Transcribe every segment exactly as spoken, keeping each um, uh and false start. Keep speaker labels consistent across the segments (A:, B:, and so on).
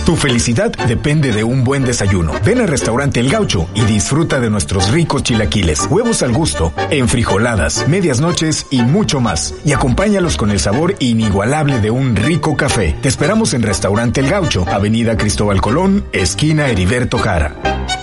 A: Tu felicidad depende de un buen desayuno. Ven al restaurante El Gaucho y disfruta de nuestros ricos chilaquiles, huevos al gusto, enfrijoladas, medias noches y mucho más. Y acompáñalos con el sabor inigualable de un rico café. Te esperamos en Restaurante El Gaucho, Avenida Cristóbal Colón, esquina Heriberto Jara.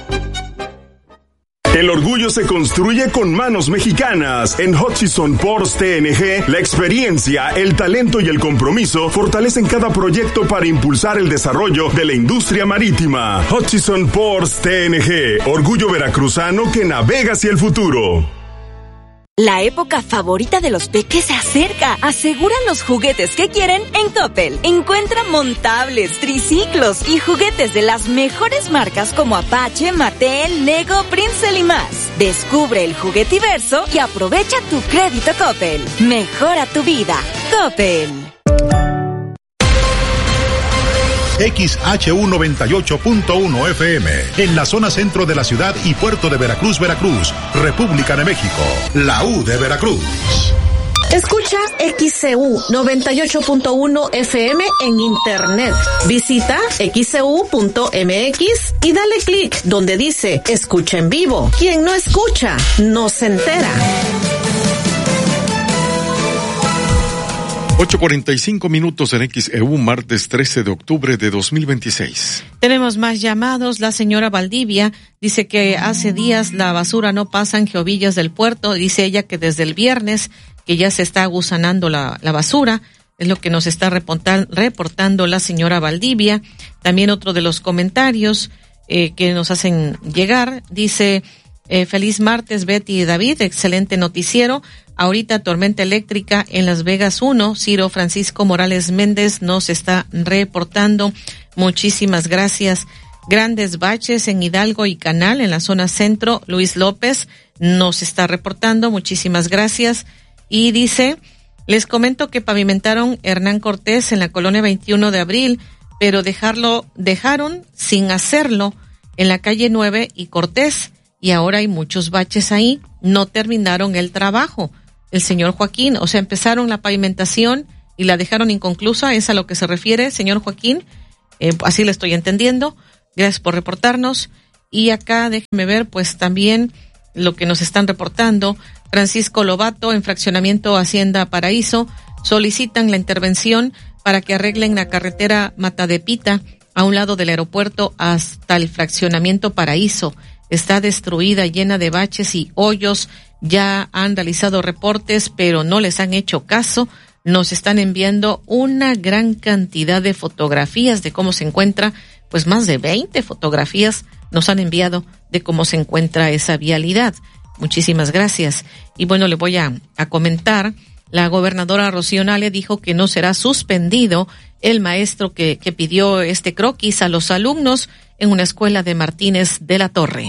B: El orgullo se construye con manos mexicanas. En Hutchison Ports T N G, la experiencia, el talento y el compromiso fortalecen cada proyecto para impulsar el desarrollo de la industria marítima. Hutchison Ports T N G, orgullo veracruzano que navega hacia el futuro.
C: La época favorita de los peques se acerca. Aseguran los juguetes que quieren en Coppel. Encuentra montables, triciclos y juguetes de las mejores marcas como Apache, Mattel, Lego, Princeton y más. Descubre el juguetiverso y aprovecha tu crédito Coppel. Mejora tu vida. Coppel.
D: X H U noventa y ocho punto uno F M, en la zona centro de la ciudad y puerto de Veracruz, Veracruz, República de México, la U de Veracruz.
E: Escucha X C U noventa y ocho punto uno F M en internet. Visita x c u punto m x y dale clic donde dice escucha en vivo. Quien no escucha, no se entera.
F: ocho cuarenta y cinco minutos en X E U, martes trece de octubre de dos mil veintiséis.
G: Tenemos más llamados. La señora Valdivia dice que hace días la basura no pasa en Geovillas del puerto. Dice ella que desde el viernes que ya se está agusanando la, la basura. Es lo que nos está reportan, reportando la señora Valdivia. También otro de los comentarios eh, que nos hacen llegar. Dice, eh, feliz martes Betty y David, excelente noticiero. Ahorita tormenta eléctrica en Las Vegas uno. Ciro Francisco Morales Méndez nos está reportando. Muchísimas gracias. Grandes baches en Hidalgo y Canal en la zona centro. Luis López nos está reportando. Muchísimas gracias. Y dice, les comento que pavimentaron Hernán Cortés en la colonia veintiuno de abril, pero dejarlo, dejaron sin hacerlo en la calle nueve y Cortés. Y ahora hay muchos baches ahí. No terminaron el trabajo. El señor Joaquín, o sea, empezaron la pavimentación y la dejaron inconclusa, ¿es a lo que se refiere, señor Joaquín? Eh, así le estoy entendiendo. Gracias por reportarnos. Y acá, déjeme ver, pues también lo que nos están reportando. Francisco Lobato, en Fraccionamiento Hacienda Paraíso, solicitan la intervención para que arreglen la carretera Matadepita a un lado del aeropuerto hasta el Fraccionamiento Paraíso. Está destruida, llena de baches y hoyos. Ya han realizado reportes, pero no les han hecho caso. Nos están enviando una gran cantidad de fotografías de cómo se encuentra, pues más de veinte fotografías nos han enviado de cómo se encuentra esa vialidad. Muchísimas gracias. Y bueno, le voy a, a comentar, la gobernadora Rocío Nale dijo que no será suspendido el maestro que, que pidió este croquis a los alumnos en una escuela de Martínez de la Torre.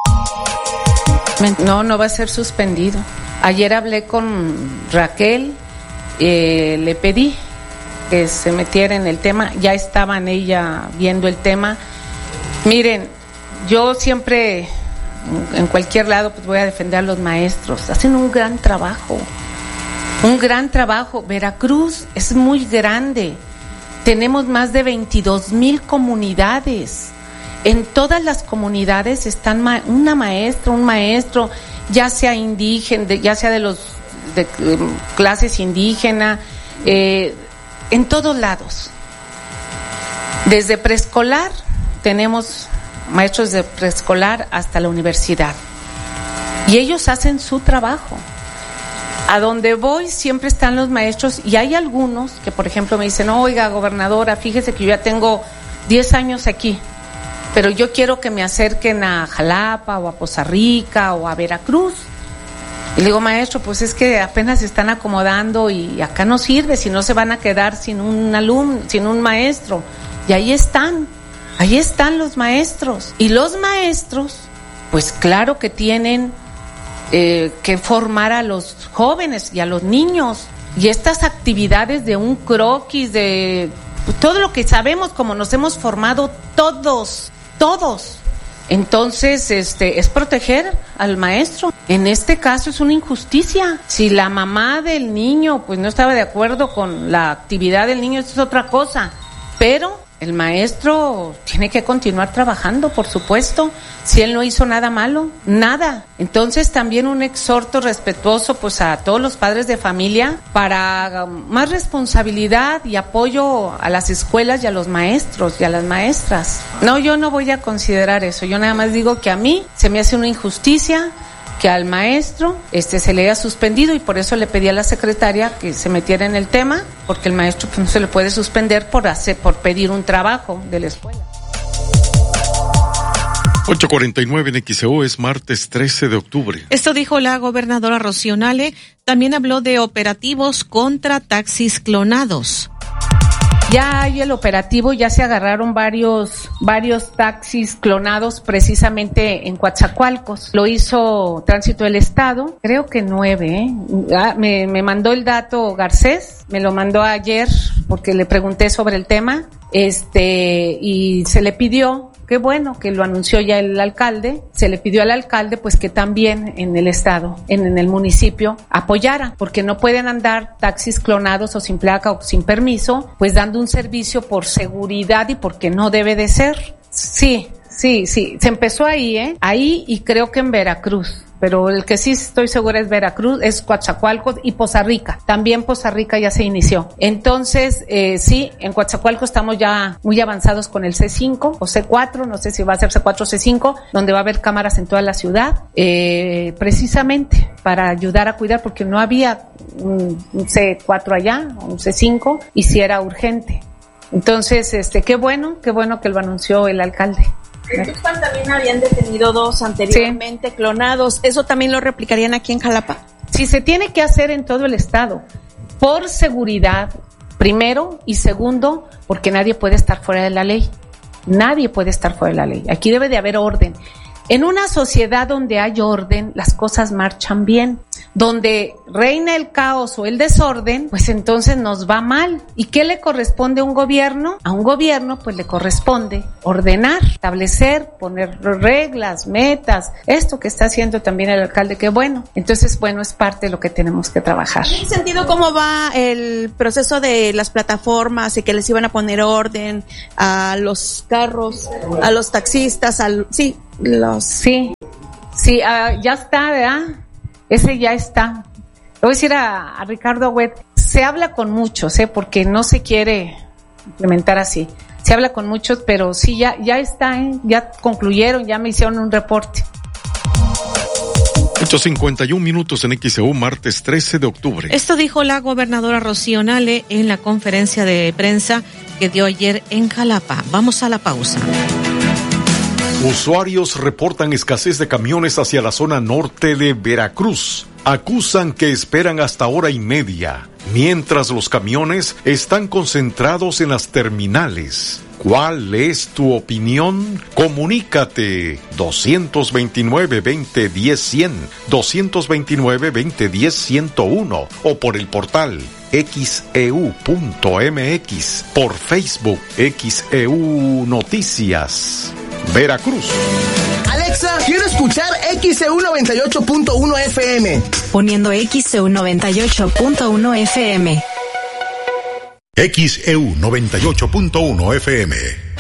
H: No, no va a ser suspendido. Ayer hablé con Raquel, eh, le pedí que se metiera en el tema, ya estaban ella viendo el tema. Miren, yo siempre, en cualquier lado, pues voy a defender a los maestros. Hacen un gran trabajo, un gran trabajo. Veracruz es muy grande. Tenemos más de veintidós mil comunidades. En todas las comunidades están ma- una maestra, un maestro, ya sea indígena, de, ya sea de los de, de clases indígenas, eh, en todos lados. Desde preescolar tenemos maestros de preescolar hasta la universidad. Y ellos hacen su trabajo. A donde voy siempre están los maestros y hay algunos que, por ejemplo, me dicen, oiga, gobernadora, fíjese que yo ya tengo diez años aquí, pero yo quiero que me acerquen a Jalapa o a Poza Rica o a Veracruz. Y le digo, maestro, pues es que apenas se están acomodando y acá no sirve, si no se van a quedar sin un alumno, sin un maestro. Y ahí están, ahí están los maestros. Y los maestros, pues claro que tienen eh, que formar a los jóvenes y a los niños. Y estas actividades de un croquis, de todo lo que sabemos, como nos hemos formado todos, todos. Entonces, este, es proteger al maestro. En este caso es una injusticia. Si la mamá del niño, pues no estaba de acuerdo con la actividad del niño, eso es otra cosa. pero el maestro tiene que continuar trabajando, por supuesto, si él no hizo nada malo, nada. Entonces también un exhorto respetuoso pues a todos los padres de familia para más responsabilidad y apoyo a las escuelas y a los maestros y a las maestras. No, yo no voy a considerar eso, yo nada más digo que a mí se me hace una injusticia que al maestro este se le haya suspendido, y por eso le pedí a la secretaria que se metiera en el tema, porque el maestro pues, no se le puede suspender por hacer por pedir un trabajo de la escuela.
F: ocho cuarenta y nueve en X E U, es martes trece de octubre.
G: Esto dijo la gobernadora Rocío Nale. También habló de operativos contra taxis clonados.
H: Ya hay el operativo, ya se agarraron varios varios taxis clonados precisamente en Coatzacoalcos. Lo hizo Tránsito del Estado, creo que nueve, ¿eh? Ah, me, me mandó el dato Garcés, me lo mandó ayer porque le pregunté sobre el tema, este, y se le pidió, qué bueno que lo anunció ya el alcalde, se le pidió al alcalde pues que también en el estado, en, en el municipio, apoyara, porque no pueden andar taxis clonados o sin placa o sin permiso, pues dando un servicio por seguridad y porque no debe de ser. Sí, sí, sí, se empezó ahí, ¿eh? Ahí y creo que en Veracruz. Pero el que sí estoy segura es Veracruz, es Coatzacoalcos y Poza Rica. También Poza Rica ya se inició. Entonces, eh, sí, en Coatzacoalcos estamos ya muy avanzados con el C cinco o C cuatro, no sé si va a ser C cuatro o C cinco, donde va a haber cámaras en toda la ciudad, eh, precisamente para ayudar a cuidar, porque no había un, un C cuatro allá, un C cinco, y sí era urgente. Entonces, este, qué bueno, qué bueno que lo anunció el alcalde.
I: En Tuxpan también habían detenido dos anteriormente, sí, clonados. ¿Eso también lo replicarían aquí en Jalapa?
H: Sí, se tiene que hacer en todo el estado, por seguridad, primero, y segundo, porque nadie puede estar fuera de la ley. Nadie puede estar fuera de la ley. Aquí debe de haber orden. En una sociedad donde hay orden, las cosas marchan bien. Donde reina el caos o el desorden, pues entonces nos va mal. ¿Y qué le corresponde a un gobierno? A un gobierno pues le corresponde ordenar, establecer, poner reglas, metas, esto que está haciendo también el alcalde, que bueno. Entonces, bueno, es parte de lo que tenemos que trabajar.
I: ¿En ese sentido cómo va el proceso de las plataformas y que les iban a poner orden a los carros, a los taxistas, al sí, los
H: sí, sí, uh, ya está, ¿verdad? Ese ya está. Le voy a decir a, a Ricardo Agüed, se habla con muchos, ¿eh? Porque no se quiere implementar así. Se habla con muchos, pero sí, ya, ya está, ¿eh? Ya concluyeron, ya me hicieron un reporte.
F: ocho cincuenta y un minutos en X E U, martes trece de octubre.
G: Esto dijo la gobernadora Rocío Nale en la conferencia de prensa que dio ayer en Jalapa. Vamos a la pausa.
J: Usuarios reportan escasez de camiones hacia la zona norte de Veracruz. Acusan que esperan hasta hora y media, mientras los camiones están concentrados en las terminales. ¿Cuál es tu opinión? Comunícate doscientos veintinueve, veinte diez, cien, doscientos veintinueve, veinte diez, ciento uno o por el portal X E U punto M X, por Facebook X E U Noticias. Veracruz.
K: Alexa, quiero escuchar X E U noventa y ocho punto uno F M.
C: Poniendo X E U noventa y ocho punto uno F M.
D: X E U noventa y ocho punto uno F M.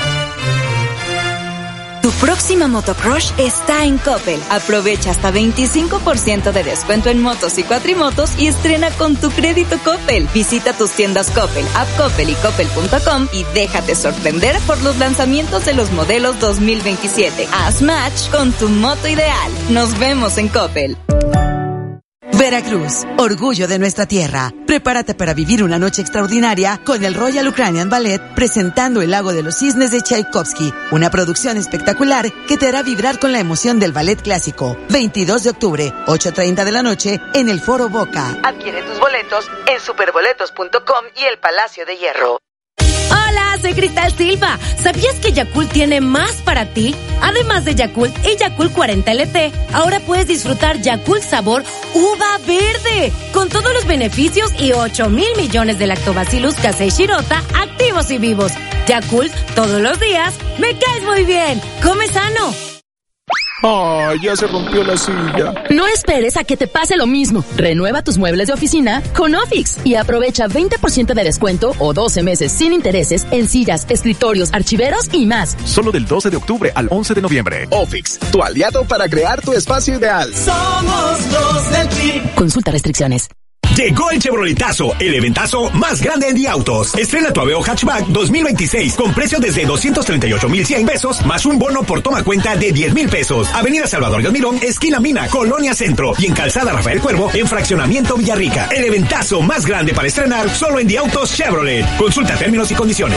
C: Tu próxima motocrush está en Coppel. Aprovecha hasta veinticinco por ciento de descuento en motos y cuatrimotos y estrena con tu crédito Coppel. Visita tus tiendas Coppel, App Coppel y Coppel punto com y déjate sorprender por los lanzamientos de los modelos dos mil veintisiete. Haz match con tu moto ideal. Nos vemos en Coppel.
L: Veracruz, orgullo de nuestra tierra. Prepárate para vivir una noche extraordinaria con el Royal Ukrainian Ballet presentando El Lago de los Cisnes de Tchaikovsky, una producción espectacular que te hará vibrar con la emoción del ballet clásico. veintidós de octubre, ocho treinta de la noche, en el Foro Boca.
M: Adquiere tus boletos en superboletos punto com y el Palacio de Hierro.
N: Hola, soy Cristal Silva. ¿Sabías que Yakult tiene más para ti? Además de Yakult y Yakult cuarenta L T, ahora puedes disfrutar Yakult sabor uva verde, con todos los beneficios y ocho mil millones de lactobacillus casei shirota activos y vivos. Yakult, todos los días, me caes muy bien. Come sano.
O: ¡Ay, ya se rompió la silla!
P: No esperes a que te pase lo mismo. Renueva tus muebles de oficina con Ofix y aprovecha veinte por ciento de descuento o doce meses sin intereses en sillas, escritorios, archiveros y más.
Q: Solo del doce de octubre al once de noviembre.
K: Ofix, tu aliado para crear tu espacio ideal.
R: Somos los del Tri.
P: Consulta restricciones.
S: Llegó el Chevroletazo, el eventazo más grande en Diautos. Estrena tu Aveo Hatchback dos mil veintiséis con precio desde doscientos treinta y ocho mil cien pesos, más un bono por toma cuenta de diez mil pesos. Avenida Salvador de Almirón, esquina Mina, Colonia Centro. Y en Calzada Rafael Cuervo, en Fraccionamiento Villarrica. El eventazo más grande para estrenar solo en Diautos Chevrolet. Consulta términos y condiciones.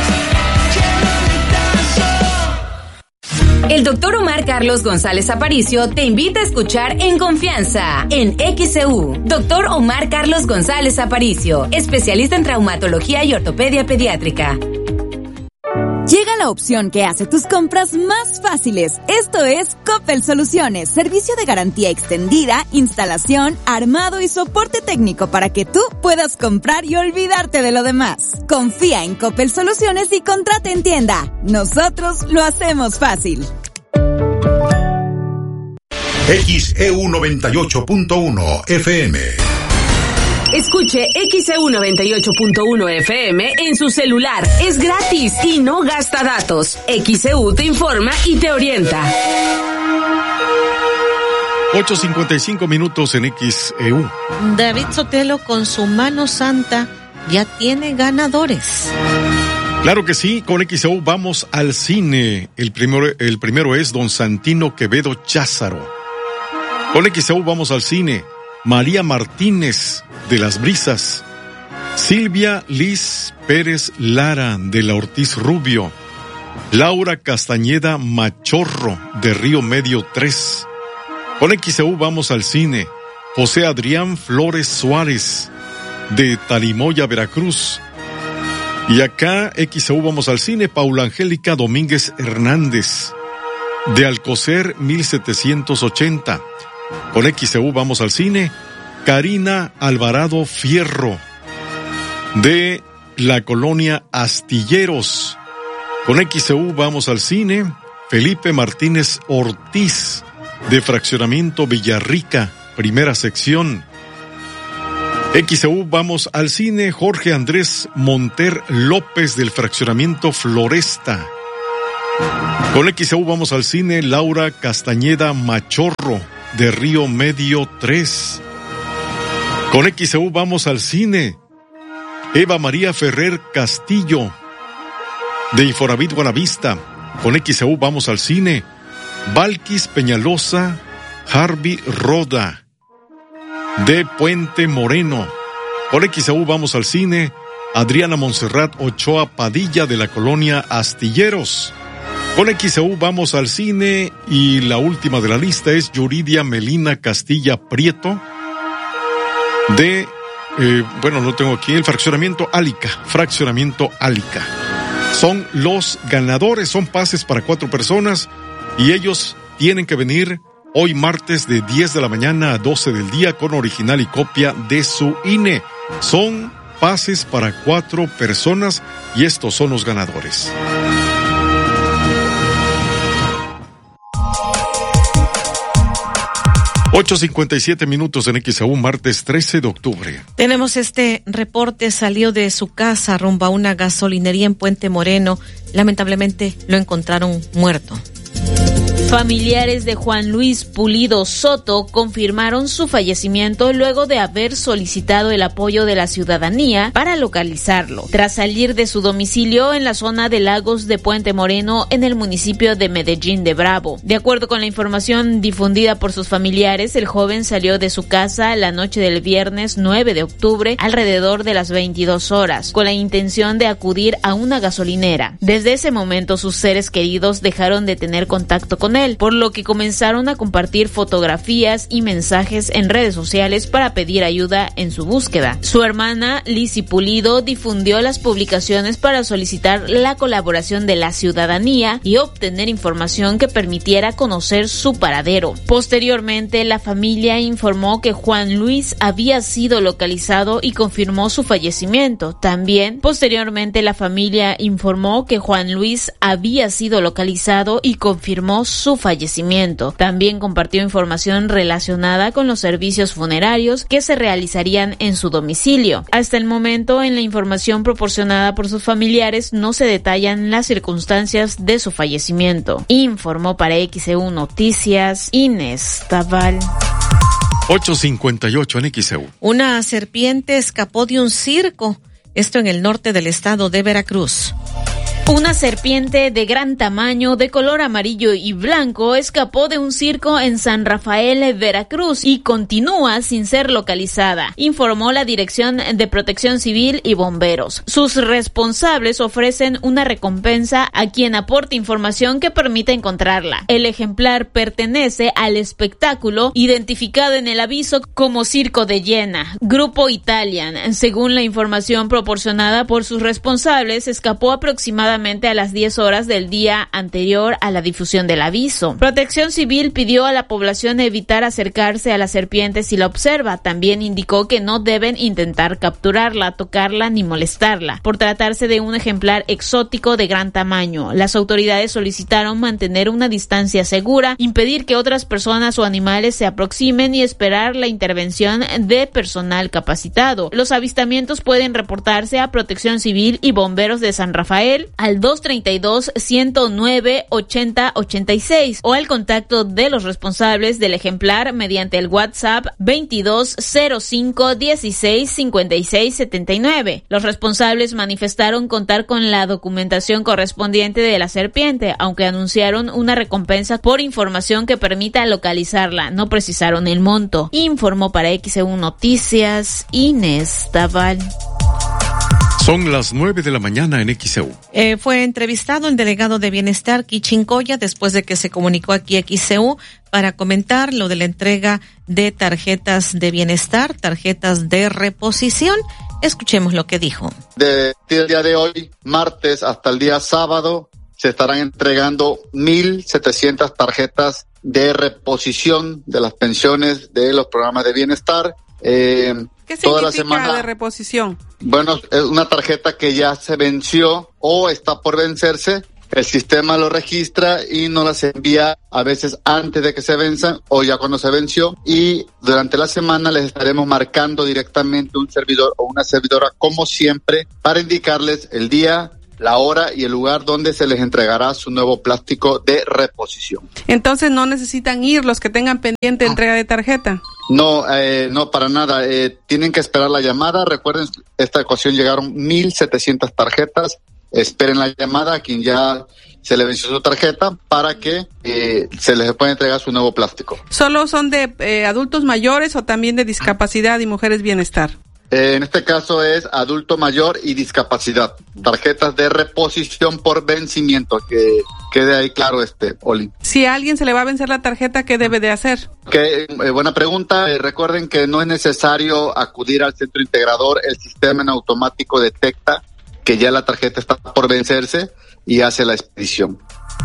T: El doctor Omar Carlos González Aparicio te invita a escuchar En Confianza, en X C U. Doctor Omar Carlos González Aparicio, especialista en traumatología y ortopedia pediátrica.
U: Llega la opción que hace tus compras más fáciles. Esto es Coppel Soluciones, servicio de garantía extendida, instalación, armado y soporte técnico para que tú puedas comprar y olvidarte de lo demás. Confía en Coppel Soluciones y contrata en tienda. Nosotros lo hacemos fácil.
D: X E U noventa y ocho punto uno F M.
T: Escuche X E U noventa y ocho punto uno F M en su celular. Es gratis y no gasta datos. X E U te informa y te orienta.
F: ocho cincuenta y cinco minutos en X E U.
G: David Sotelo con su mano santa ya tiene ganadores.
F: Claro que sí, con X E U vamos al cine. El primero, el primero es Don Santino Quevedo Cházaro. Con X E U vamos al cine. María Martínez de Las Brisas, Silvia Liz Pérez Lara de la Ortiz Rubio, Laura Castañeda Machorro de Río Medio tres. Con X E U vamos al cine. José Adrián Flores Suárez de Talimoya, Veracruz. Y acá X E U vamos al cine. Paula Angélica Domínguez Hernández de Alcocer mil setecientos ochenta. Con X E U vamos al cine. Karina Alvarado Fierro de la colonia Astilleros. Con X E U vamos al cine. Felipe Martínez Ortiz de Fraccionamiento Villarrica, primera sección. X E U vamos al cine. Jorge Andrés Monter López del Fraccionamiento Floresta. Con X E U vamos al cine. Laura Castañeda Machorro de Río Medio tres. Con X E U vamos al cine. Eva María Ferrer Castillo de Infonavit Buenavista. Con X E U vamos al cine. Valquis Peñalosa Harvey Roda de Puente Moreno. Con X E U vamos al cine. Adriana Montserrat Ochoa Padilla de la colonia Astilleros. Con X E U vamos al cine y la última de la lista es Yuridia Melina Castilla Prieto de, eh, bueno, no tengo aquí, el Fraccionamiento Álica, Fraccionamiento Álica. Son los ganadores, son pases para cuatro personas y ellos tienen que venir hoy martes de diez de la mañana a doce del día con original y copia de su I N E. Son pases para cuatro personas y estos son los ganadores. ocho cincuenta y siete minutos en X E U, martes trece de octubre.
G: Tenemos este reporte, salió de su casa rumbo a una gasolinería en Puente Moreno. Lamentablemente lo encontraron muerto.
V: Familiares de Juan Luis Pulido Soto confirmaron su fallecimiento luego de haber solicitado el apoyo de la ciudadanía para localizarlo, tras salir de su domicilio en la zona de Lagos de Puente Moreno en el municipio de Medellín de Bravo. De acuerdo con la información difundida por sus familiares, el joven salió de su casa la noche del viernes nueve de octubre alrededor de las veintidós horas, con la intención de acudir a una gasolinera. Desde ese momento sus seres queridos dejaron de tener contacto con él. Él, por lo que comenzaron a compartir fotografías y mensajes en redes sociales para pedir ayuda en su búsqueda. Su hermana, Lizzy Pulido, difundió las publicaciones para solicitar la colaboración de la ciudadanía y obtener información que permitiera conocer su paradero. Posteriormente, la familia informó que Juan Luis había sido localizado y confirmó su fallecimiento. También, posteriormente, la familia informó que Juan Luis había sido localizado y confirmó su su fallecimiento. También compartió información relacionada con los servicios funerarios que se realizarían en su domicilio. Hasta el momento, en la información proporcionada por sus familiares, no se detallan las circunstancias de su fallecimiento. Informó para X E U Noticias Inés Taval.
F: ocho cincuenta y ocho en X E U.
G: Una serpiente escapó de un circo, esto en el norte del estado de Veracruz.
V: Una serpiente de gran tamaño, de color amarillo y blanco, escapó de un circo en San Rafael, Veracruz, y continúa sin ser localizada, informó la Dirección de Protección Civil y Bomberos. Sus responsables ofrecen una recompensa a quien aporte información que permita encontrarla. El ejemplar pertenece al espectáculo identificado en el aviso como Circo de Iena, Grupo Italian. Según la información proporcionada por sus responsables, escapó aproximadamente a las diez horas del día anterior a la difusión del aviso. Protección Civil pidió a la población evitar acercarse a la serpiente si la observa. También indicó que no deben intentar capturarla, tocarla ni molestarla, por tratarse de un ejemplar exótico de gran tamaño. Las autoridades solicitaron mantener una distancia segura, impedir que otras personas o animales se aproximen y esperar la intervención de personal capacitado. Los avistamientos pueden reportarse a Protección Civil y Bomberos de San Rafael al dos treinta y dos, ciento nueve, ochenta, ochenta y seis o al contacto de los responsables del ejemplar mediante el WhatsApp veintidós cero cinco dieciséis cincuenta y seis setenta y nueve. Los responsables manifestaron contar con la documentación correspondiente de la serpiente, aunque anunciaron una recompensa por información que permita localizarla. No precisaron el monto. Informó para X E U Noticias Inés Taval.
F: Son las nueve de la mañana en X E U.
G: Eh, fue entrevistado el delegado de Bienestar, Quichincoya, después de que se comunicó aquí a X E U para comentar lo de la entrega de tarjetas de bienestar, tarjetas de reposición. Escuchemos lo que dijo.
A: Desde el día de hoy, martes, hasta el día sábado, se estarán entregando mil setecientas tarjetas de reposición de las pensiones de los programas de bienestar. Eh,
B: ¿Qué
A: toda la
B: significa
A: semana,
B: de reposición?
A: Bueno, es una tarjeta que ya se venció o está por vencerse. El sistema lo registra y nos las envía a veces antes de que se venzan o ya cuando se venció. Y durante la semana les estaremos marcando directamente un servidor o una servidora, como siempre, para indicarles el día, la hora y el lugar donde se les entregará su nuevo plástico de reposición.
B: Entonces no necesitan ir los que tengan pendiente entrega de tarjeta.
A: No, eh, no para nada. Eh, tienen que esperar la llamada. Recuerden, esta ocasión llegaron mil setecientas tarjetas. Esperen la llamada a quien ya se le venció su tarjeta para que eh, se les pueda entregar su nuevo plástico.
B: ¿Solo son de eh, adultos mayores o también de discapacidad y mujeres bienestar?
A: Eh, en este caso es adulto mayor y discapacidad. Tarjetas de reposición por vencimiento, que quede ahí claro, este, Oli.
B: Si a alguien se le va a vencer la tarjeta, ¿qué debe de hacer?
A: Que, eh, buena pregunta. Eh, recuerden que no es necesario acudir al centro integrador. El sistema en automático detecta que ya la tarjeta está por vencerse y hace la expedición.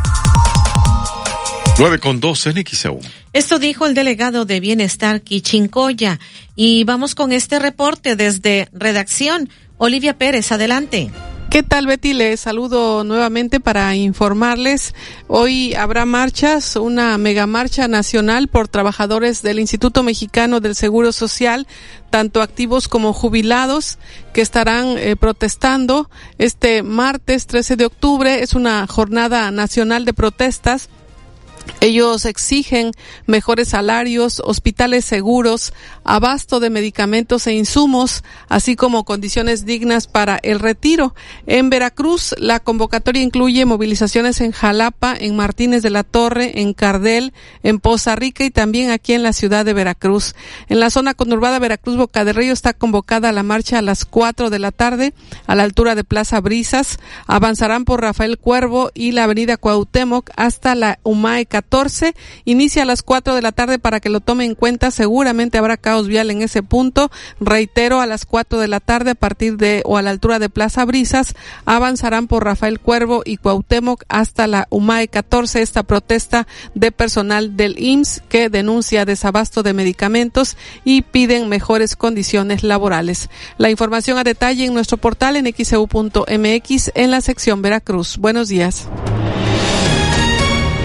F: nueve con dos en X E U.
G: Esto dijo el delegado de Bienestar, Quichincoya. Y vamos con este reporte desde redacción. Olivia Pérez, adelante.
B: ¿Qué tal, Betty? Les saludo nuevamente para informarles. Hoy habrá marchas, una mega marcha nacional por trabajadores del Instituto Mexicano del Seguro Social, tanto activos como jubilados, que estarán eh, protestando este martes trece de octubre. Es una jornada nacional de protestas. Ellos exigen mejores salarios, hospitales seguros, abasto de medicamentos e insumos, así como condiciones dignas para el retiro. En Veracruz, la convocatoria incluye movilizaciones en Jalapa, en Martínez de la Torre, en Cardel, en Poza Rica y también aquí en la ciudad de Veracruz. En la zona conurbada Veracruz-Boca de Río está convocada la marcha a las cuatro de la tarde a la altura de Plaza Brisas. Avanzarán por Rafael Cuervo y la avenida Cuauhtémoc hasta la UMAE catorce, inicia a las cuatro de la tarde para que lo tome en cuenta. Seguramente habrá caos vial en ese punto. Reitero, a las cuatro de la tarde a partir de o a la altura de Plaza Brisas avanzarán por Rafael Cuervo y Cuauhtémoc hasta la UMAE catorce, esta protesta de personal del I M S S que denuncia desabasto de medicamentos y piden mejores condiciones laborales. La información a detalle en nuestro portal en x e u punto m x en la sección Veracruz. Buenos días.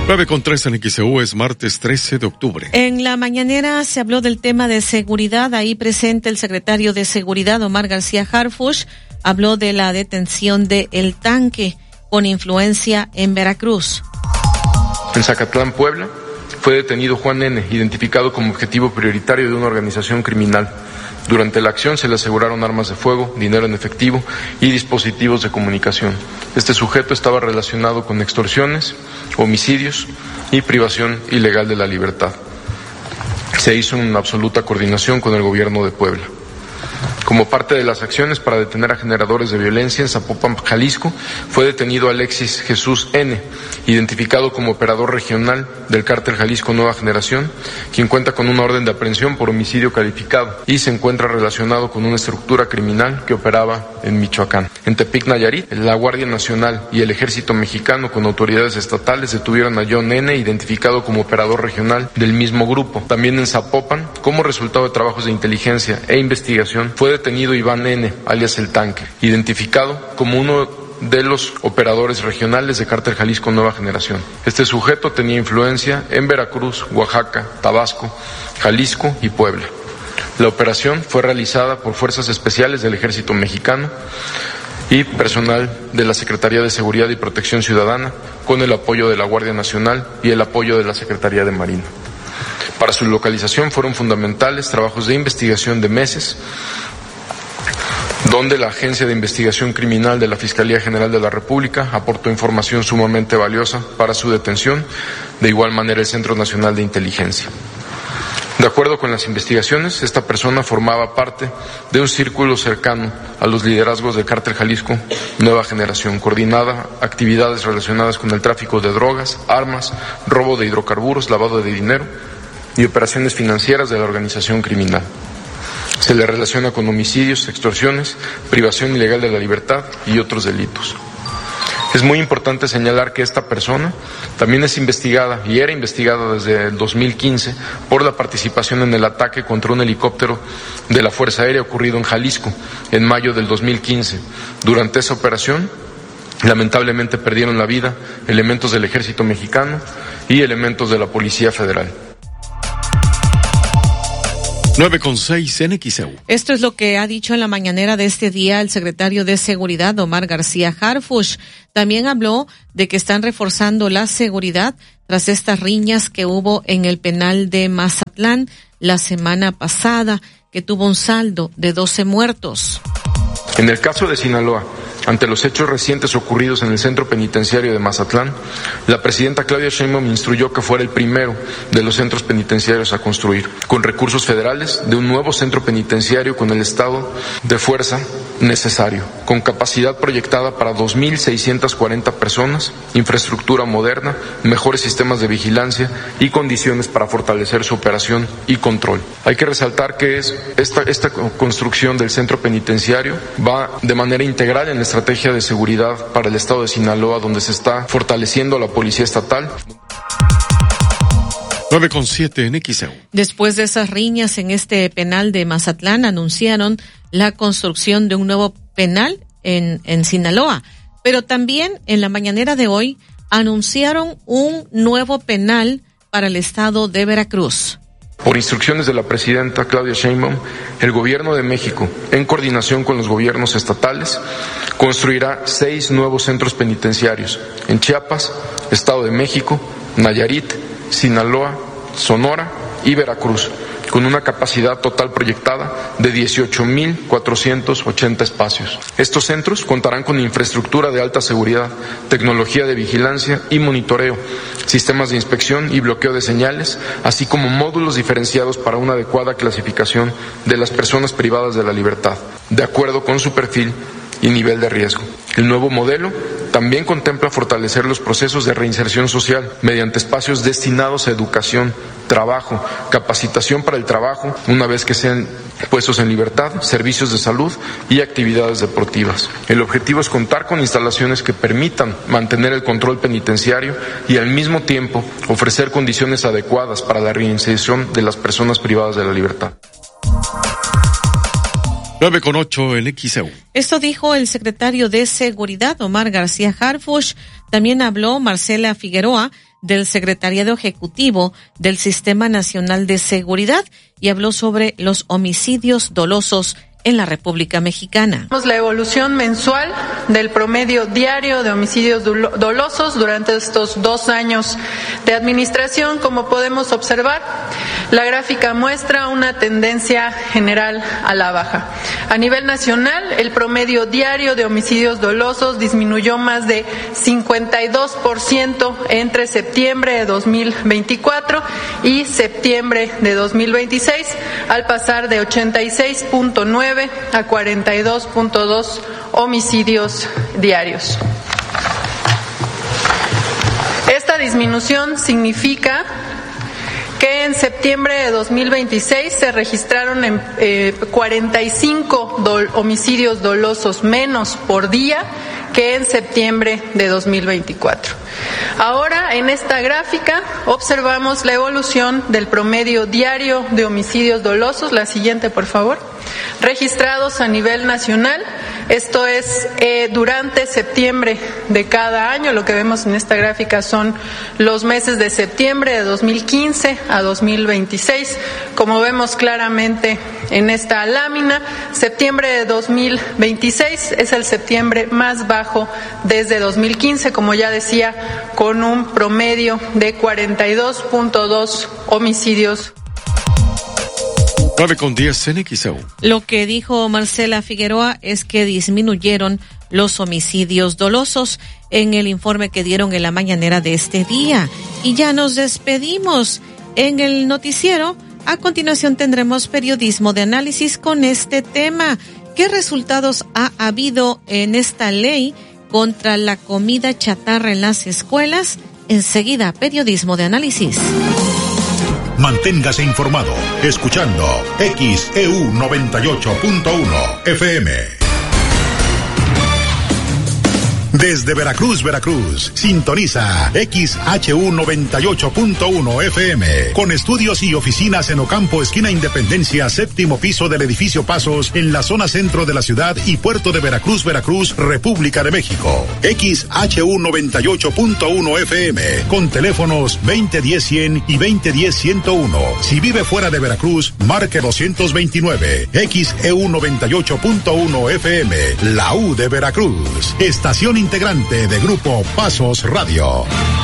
F: nueve con tres en X E U, es martes trece de octubre.
G: En la mañanera se habló del tema de seguridad. Ahí presente el secretario de Seguridad, Omar García Harfuch, habló de la detención de El Tanque con influencia en Veracruz.
E: En Zacatlán, Puebla, fue detenido Juan N., identificado como objetivo prioritario de una organización criminal. Durante la acción se le aseguraron armas de fuego, dinero en efectivo y dispositivos de comunicación. Este sujeto estaba relacionado con extorsiones, homicidios y privación ilegal de la libertad. Se hizo en absoluta coordinación con el gobierno de Puebla. Como parte de las acciones para detener a generadores de violencia en Zapopan, Jalisco, fue detenido Alexis Jesús N., identificado como operador regional del cártel Jalisco Nueva Generación, quien cuenta con una orden de aprehensión por homicidio calificado y se encuentra relacionado con una estructura criminal que operaba en Michoacán. En Tepic, Nayarit, la Guardia Nacional y el Ejército Mexicano con autoridades estatales detuvieron a John N., identificado como operador regional del mismo grupo. También en Zapopan, como resultado de trabajos de inteligencia e investigación, fue detenido Iván N., alias El Tanque, identificado como uno de los operadores regionales de Cártel Jalisco Nueva Generación. Este sujeto tenía influencia en Veracruz, Oaxaca, Tabasco, Jalisco y Puebla. La operación fue realizada por fuerzas especiales del Ejército Mexicano y personal de la Secretaría de Seguridad y Protección Ciudadana, con el apoyo de la Guardia Nacional y el apoyo de la Secretaría de Marina. Para su localización fueron fundamentales trabajos de investigación de meses, donde la Agencia de Investigación Criminal de la Fiscalía General de la República aportó información sumamente valiosa para su detención, de igual manera el Centro Nacional de Inteligencia. De acuerdo con las investigaciones, esta persona formaba parte de un círculo cercano a los liderazgos del Cártel Jalisco Nueva Generación, coordinaba actividades relacionadas con el tráfico de drogas, armas, robo de hidrocarburos, lavado de dinero y operaciones financieras de la organización criminal. Se le relaciona con homicidios, extorsiones, privación ilegal de la libertad y otros delitos. Es muy importante señalar que esta persona también es investigada y era investigada desde el dos mil quince por la participación en el ataque contra un helicóptero de la Fuerza Aérea ocurrido en Jalisco en mayo del dos mil quince. Durante esa operación, lamentablemente perdieron la vida elementos del Ejército Mexicano y elementos de la Policía Federal.
F: nueve con seis en X E U.
G: Esto es lo que ha dicho en la mañanera de este día el secretario de Seguridad, Omar García Harfuch. También habló de que están reforzando la seguridad tras estas riñas que hubo en el penal de Mazatlán la semana pasada, que tuvo un saldo de doce muertos.
E: En el caso de Sinaloa, ante los hechos recientes ocurridos en el centro penitenciario de Mazatlán, la presidenta Claudia Sheinbaum instruyó que fuera el primero de los centros penitenciarios a construir, con recursos federales, de un nuevo centro penitenciario con el estado de fuerza necesario, con capacidad proyectada para dos mil seiscientas cuarenta personas, infraestructura moderna, mejores sistemas de vigilancia y condiciones para fortalecer su operación y control. Hay que resaltar que es esta, esta construcción del centro penitenciario va de manera integral en la estrategia de seguridad para el estado de Sinaloa, donde se está fortaleciendo la policía estatal.
F: nueve con siete en X E U.
G: Después de esas riñas en este penal de Mazatlán, anunciaron la construcción de un nuevo penal en, en Sinaloa. Pero también en la mañanera de hoy anunciaron un nuevo penal para el estado de Veracruz.
E: Por instrucciones de la presidenta Claudia Sheinbaum, el Gobierno de México, en coordinación con los gobiernos estatales, construirá seis nuevos centros penitenciarios en Chiapas, Estado de México, Nayarit, Sinaloa, Sonora y Veracruz, con una capacidad total proyectada de dieciocho mil cuatrocientos ochenta espacios. Estos centros contarán con infraestructura de alta seguridad, tecnología de vigilancia y monitoreo, sistemas de inspección y bloqueo de señales, así como módulos diferenciados para una adecuada clasificación de las personas privadas de la libertad, de acuerdo con su perfil y nivel de riesgo. El nuevo modelo también contempla fortalecer los procesos de reinserción social mediante espacios destinados a educación, trabajo, capacitación para el trabajo, una vez que sean puestos en libertad, servicios de salud y actividades deportivas. El objetivo es contar con instalaciones que permitan mantener el control penitenciario y al mismo tiempo ofrecer condiciones adecuadas para la reinserción de las personas privadas de la libertad.
F: nueve con ocho en X E U.
G: Esto dijo el secretario de Seguridad, Omar García Harfuch. También habló Marcela Figueroa, del Secretariado Ejecutivo del Sistema Nacional de Seguridad y habló sobre los homicidios dolosos en la República Mexicana.
H: La evolución mensual del promedio diario de homicidios dolosos durante estos dos años de administración. Como podemos observar, la gráfica muestra una tendencia general a la baja. A nivel nacional, el promedio diario de homicidios dolosos disminuyó más de cincuenta y dos por ciento entre septiembre de dos mil veinticuatro y septiembre de dos mil veintiséis, al pasar de ochenta y seis punto nueve a cuarenta y dos punto dos homicidios diarios. Esta disminución significa que en septiembre de dos mil veintiséis se registraron en, eh, cuarenta y cinco do- homicidios dolosos menos por día que en septiembre de dos mil veinticuatro. Ahora, en esta gráfica, observamos la evolución del promedio diario de homicidios dolosos. La siguiente, por favor. Registrados a nivel nacional. Esto es eh, durante septiembre de cada año. Lo que vemos en esta gráfica son los meses de septiembre de dos mil quince a dos mil veintiséis. Como vemos claramente en esta lámina, septiembre de dos mil veintiséis es el septiembre más bajo desde dos mil quince, como ya decía, con un promedio de cuarenta y dos punto dos homicidios.
F: nueve con diez en X E U.
G: Lo que dijo Marcela Figueroa es que disminuyeron los homicidios dolosos en el informe que dieron en la mañanera de este día. Y ya nos despedimos en el noticiero. A continuación tendremos periodismo de análisis con este tema. ¿Qué resultados ha habido en esta ley contra la comida chatarra en las escuelas? Enseguida, periodismo de análisis.
D: Manténgase informado escuchando X E U noventa y ocho punto uno F M. Desde Veracruz, Veracruz, sintoniza X H U noventa y ocho punto uno F M, con estudios y oficinas en Ocampo, esquina Independencia, séptimo piso del edificio Pasos, en la zona centro de la ciudad y puerto de Veracruz, Veracruz, República de México. X H U noventa y ocho punto uno F M, con teléfonos veinte diez cien y veinte diez ciento uno. Si vive fuera de Veracruz, marque doscientos veintinueve. X E U noventa y ocho punto uno F M, la U de Veracruz. Estación integrante de Grupo Pasos Radio.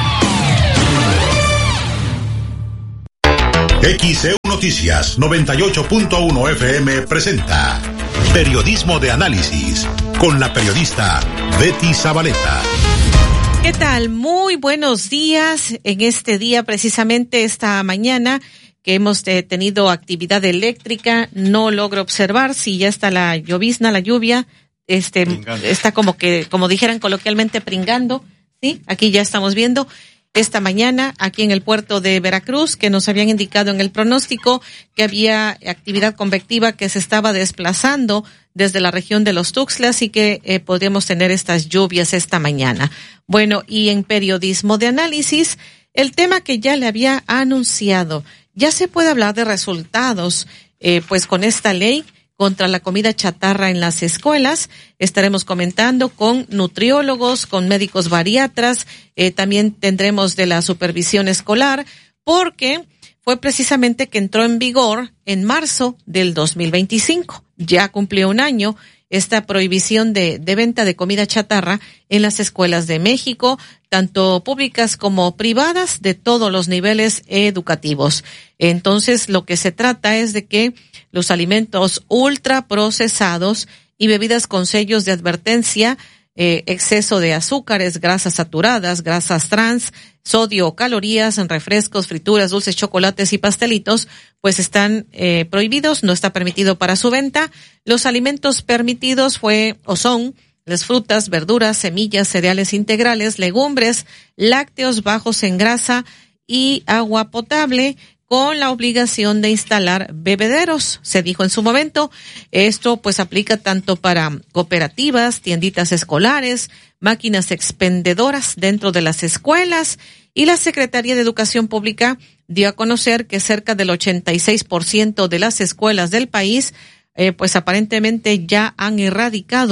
D: X E U Noticias noventa y ocho punto uno F M presenta Periodismo de Análisis con la periodista Betty Zabaleta.
G: ¿Qué tal? Muy buenos días. En este día, precisamente esta mañana, que hemos eh, tenido actividad eléctrica, no logro observar si ya está la llovizna, la lluvia. Este pringando. Está como que, como dijeran coloquialmente, pringando, ¿sí? Aquí ya estamos viendo esta mañana aquí en el puerto de Veracruz, que nos habían indicado en el pronóstico que había actividad convectiva que se estaba desplazando desde la región de los Tuxtlas y que eh, podríamos tener estas lluvias esta mañana. Bueno, y en periodismo de análisis, el tema que ya le había anunciado, ya se puede hablar de resultados, eh, pues con esta ley contra la comida chatarra en las escuelas. Estaremos comentando con nutriólogos, con médicos bariatras, eh, también tendremos de la supervisión escolar, porque fue precisamente que entró en vigor en marzo del dos mil veinticinco. Ya cumplió un año esta prohibición de, de venta de comida chatarra en las escuelas de México, tanto públicas como privadas, de todos los niveles educativos. Entonces, lo que se trata es de que los alimentos ultraprocesados y bebidas con sellos de advertencia, eh, exceso de azúcares, grasas saturadas, grasas trans, sodio, calorías en refrescos, frituras, dulces, chocolates y pastelitos, pues están eh, prohibidos, no está permitido para su venta. Los alimentos permitidos fue o son las frutas, verduras, semillas, cereales integrales, legumbres, lácteos bajos en grasa y agua potable, con la obligación de instalar bebederos, se dijo en su momento. Esto pues aplica tanto para cooperativas, tienditas escolares, máquinas expendedoras dentro de las escuelas, y la Secretaría de Educación Pública dio a conocer que cerca del ochenta y seis por ciento de las escuelas del país eh, pues aparentemente ya han erradicado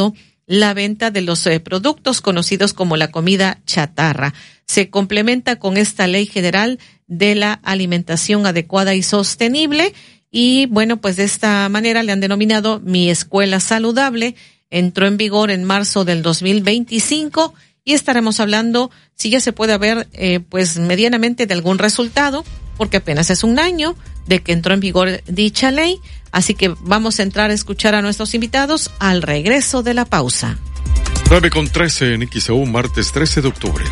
G: la venta de los eh, productos conocidos como la comida chatarra. Se complementa con esta Ley General de la Alimentación Adecuada y Sostenible y bueno, pues de esta manera le han denominado Mi Escuela Saludable. Entró en vigor en marzo del dos mil veinticinco y estaremos hablando si ya se puede ver eh, pues medianamente de algún resultado, porque apenas es un año de que entró en vigor dicha ley. Así que vamos a entrar a escuchar a nuestros invitados al regreso de la pausa.
F: nueve con trece en X E U, martes trece de octubre.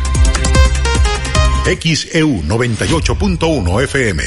D: X E U noventa y ocho punto uno F M.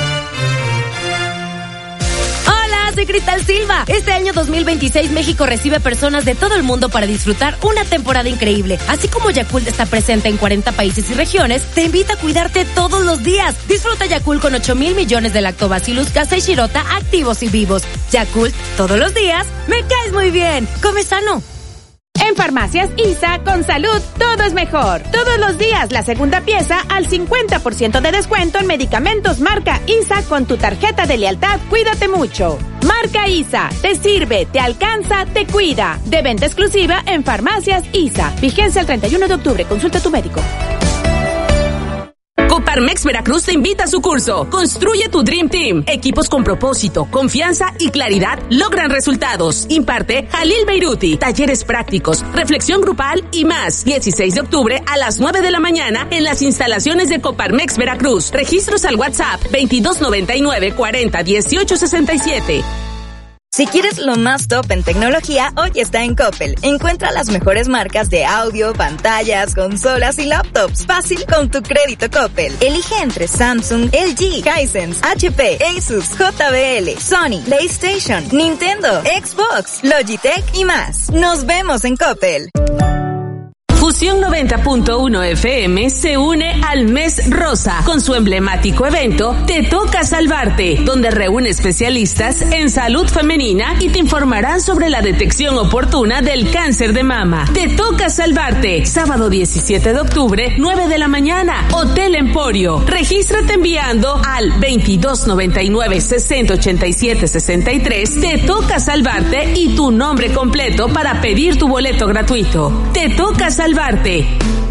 N: Soy Cristal Silva. Este año dos mil veintiséis México recibe personas de todo el mundo para disfrutar una temporada increíble. Así como Yakult está presente en cuarenta países y regiones, te invita a cuidarte todos los días. Disfruta Yakult con ocho mil millones de Lactobacillus casei shirota activos y vivos. Yakult, todos los días, me caes muy bien. Come sano.
I: En Farmacias I S A, con salud, todo es mejor. Todos los días, la segunda pieza al cincuenta por ciento de descuento en medicamentos marca I S A con tu tarjeta de lealtad Cuídate Mucho. Marca I S A, te sirve, te alcanza, te cuida. De venta exclusiva en Farmacias I S A. Vigencia el treinta y uno de octubre. Consulta a tu médico.
J: Coparmex Veracruz te invita a su curso Construye tu Dream Team. Equipos con propósito, confianza y claridad logran resultados. Imparte Jalil Beiruti. Talleres prácticos, reflexión grupal y más. dieciséis de octubre a las nueve de la mañana en las instalaciones de Coparmex Veracruz. Registros al WhatsApp veintidós noventa y nueve cuarenta dieciocho sesenta y siete.
C: Si quieres lo más top en tecnología, hoy está en Coppel. Encuentra las mejores marcas de audio, pantallas, consolas y laptops. Fácil con tu crédito Coppel. Elige entre Samsung, L G, Hisense, H P, Asus, J B L, Sony, PlayStation, Nintendo, Xbox, Logitech y más. Nos vemos en Coppel.
J: Fusión noventa punto uno F M se une al Mes Rosa con su emblemático evento Te Toca Salvarte, donde reúne especialistas en salud femenina y te informarán sobre la detección oportuna del cáncer de mama. Te Toca Salvarte, sábado diecisiete de octubre, nueve de la mañana, Hotel Emporio. Regístrate enviando al veintidós noventa y nueve sesenta ochenta y siete sesenta y tres. Te Toca Salvarte y tu nombre completo para pedir tu boleto gratuito. Te Toca Salvarte.